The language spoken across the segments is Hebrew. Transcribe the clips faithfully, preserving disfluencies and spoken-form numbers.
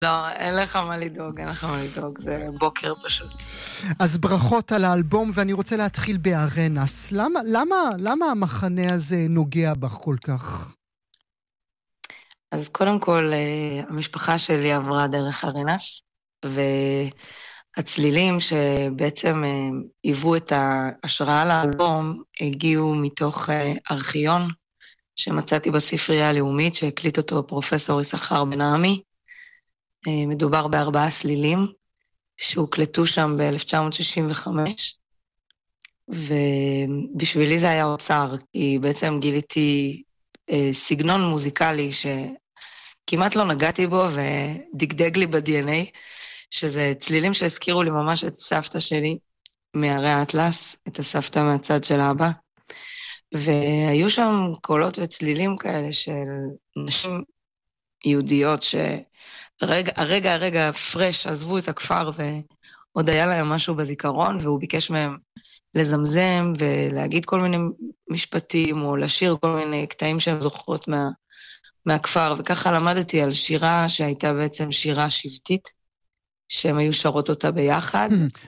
לא, אין לך מה לדאוג, אין לך מה לדאוג, זה בוקר פשוט. אז ברכות על האלבום, ואני רוצה להתחיל בארנס. למה, למה, למה המחנה הזה נוגע בך כל כך? אז קודם כל, המשפחה שלי עברה דרך ארנס, והצלילים שבעצם היוו את ההשראה לאלבום, הגיעו מתוך ארכיון, שמצאתי בספרייה הלאומית, שהקליט אותו פרופסור יששכר בן-עמי. מדובר בארבעה סלילים, שהוקלטו שם ב-אלף תשע מאות שישים וחמש, ובשבילי זה היה אוצר, כי בעצם גיליתי סגנון מוזיקלי שכמעט לא נגעתי בו, ודגדג לי ב-די אן איי, שזה צלילים שהזכירו לי ממש את סבתא שלי, מהרי האטלס, את הסבתא מהצד של אבא, והיו שם קולות וצלילים כאלה של נשים יהודיות שהרגע, הרגע, הרגע פרש עזבו את הכפר ועוד היה להם משהו בזיכרון, והוא ביקש מהם לזמזם ולהגיד כל מיני משפטים או לשיר כל מיני קטעים שהם זוכרות מה, מהכפר, וככה למדתי על שירה שהייתה בעצם שירה שבטית, שהם היו שרות אותה ביחד.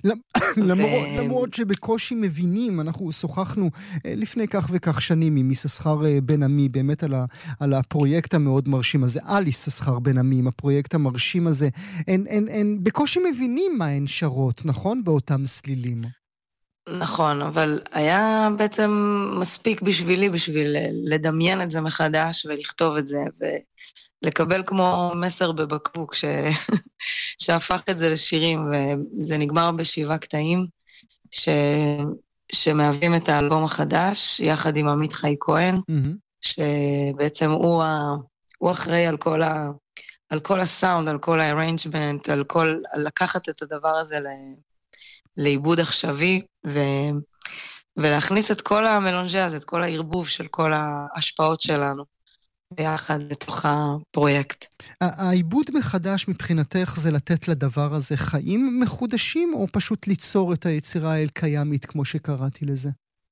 למרות שבקושי מבינים, אנחנו שוחחנו לפני כך וכך שנים עם יששכר בן-עמי, באמת על הפרויקט המאוד מרשים הזה, על יששכר בן-עמי, עם הפרויקט המרשים הזה, בקושי מבינים מה הן שרות, נכון? באותם סלילים. נכון, אבל היה בעצם מספיק בשבילי, בשביל לדמיין את זה מחדש ולכתוב את זה, ולקבל כמו מסר בבקבוק ש... שהפך את זה לשירים, וזה נגמר בשבעה קטעים ש... שמהווים את האלבום החדש, יחד עם עמית חי כהן, mm-hmm. שבעצם הוא, ה... הוא אחראי על כל, ה... על כל הסאונד, על כל הארנג'מנט, על כל... על לקחת את הדבר הזה ל... לעיבוד עכשווי, ו... ולהכניס את כל המלונג'ה הזה, את כל הערבוב של כל ההשפעות שלנו, ביחד לתוך הפרויקט. העיבוד מחדש מבחינתך זה לתת לדבר הזה חיים מחודשים, או פשוט ליצור את היצירה האל קיימית, כמו שקראתי לזה?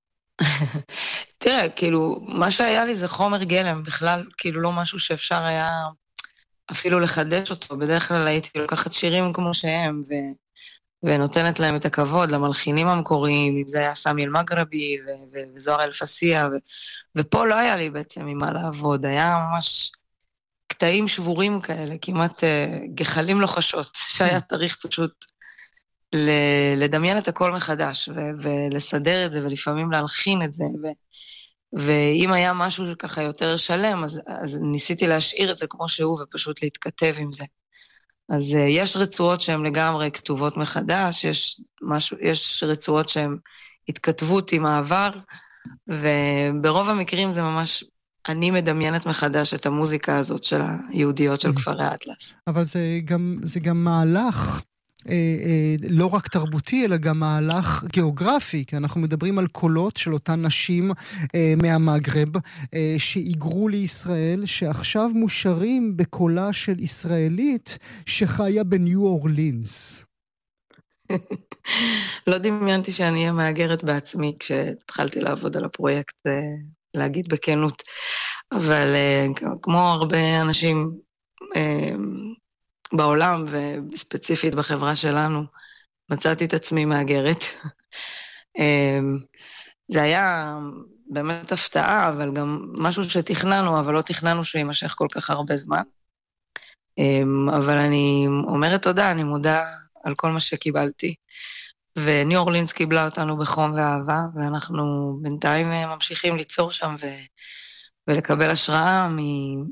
תראה, כאילו, מה שהיה לי זה חומר גלם, בכלל, כאילו לא משהו שאפשר היה אפילו לחדש אותו, בדרך כלל הייתי לוקחת שירים כמו שהם, ו... ונותנת להם את הכבוד למלחינים המקוריים, אם זה היה סמי אל-מגרבי ו- ו- וזוהר אל-פסיה, ו- ופה לא היה לי בעצם עם מה לעבוד, היה ממש קטעים שבורים כאלה, כמעט uh, גחלים לוחשות, שהיה צריך פשוט ל- לדמיין את הכל מחדש, ו- ולסדר את זה, ולפעמים להלחין את זה, ו- ואם היה משהו ככה יותר שלם, אז, אז ניסיתי להשאיר את זה כמו שהוא, ופשוט להתכתב עם זה. אז uh, יש רצועות שהן לגמרי כתובות מחדש, יש, משהו, יש רצועות שהן התכתבות עם העבר, וברוב המקרים זה ממש, אני מדמיינת מחדש את המוזיקה הזאת של היהודיות של כפרי האטלס. אבל זה גם, זה גם מהלך, אה, אה, לא רק תרבותי, אלא גם מהלך גיאוגרפי, כי אנחנו מדברים על קולות של אותן נשים אה, מהמגרב, אה, שהיגרו לישראל, שעכשיו מושרים בקולה של ישראלית, שחיה בניו אורלינס. לא דמיינתי שאני אהיה מאגרת בעצמי, כשהתחלתי לעבוד על הפרויקט, להגיד בכנות, אבל כמו הרבה אנשים בעולם, וספציפית בחברה שלנו, מצאתי את עצמי מאגרת. זה היה באמת הפתעה, אבל גם משהו שתכננו, אבל לא תכננו שהוא יימשך כל כך הרבה זמן. אבל אני אומרת תודה, אני מודה על כל מה שקיבלתי. וניו אורלינס קיבלה אותנו בחום ואהבה, ואנחנו בינתיים ממשיכים ליצור שם ו... ולקבל השראה מ...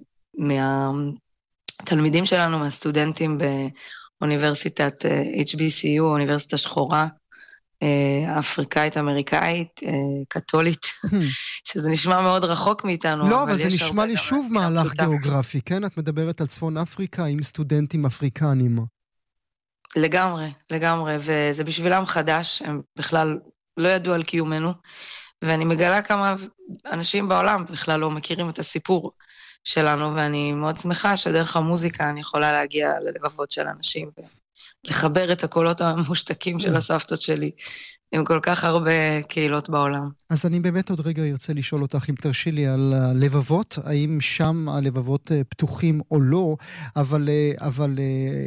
מהתלמידים שלנו, מהסטודנטים באוניברסיטת אייץ' би סי יו, אוניברסיטה שחורה, אפריקאית, אמריקאית, קתולית, שזה נשמע מאוד רחוק מאיתנו. לא, אבל זה נשמע לי שוב מהלך גיאוגרפי, כן? את מדברת על צפון אפריקה עם סטודנטים אפריקנים. לגמרי, לגמרי, וזה בשבילם חדש, הם בכלל לא ידעו על קיומנו, ואני מגלה כמה אנשים בעולם בכלל לא מכירים את הסיפור שלנו, ואני מאוד שמחה שדרך המוזיקה אני יכולה להגיע ללבבות של אנשים, ולחבר את הקולות המושתקים של הסבתות שלי, עם כל כך הרבה קהילות בעולם. אז אני באמת עוד רגע ארצה לשאול אותך, אם תרשי לי, על הלבבות, האם שם הלבבות פתוחים או לא, אבל, אבל